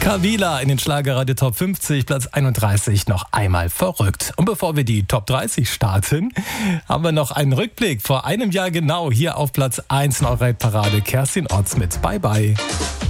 Kavila in den Schlagerradio Top 50, Platz 31, noch einmal verrückt. Und bevor wir die Top 30 starten, haben wir noch einen Rückblick vor einem Jahr genau hier auf Platz 1 in eurer Parade. Kerstin Otz mit Bye Bye.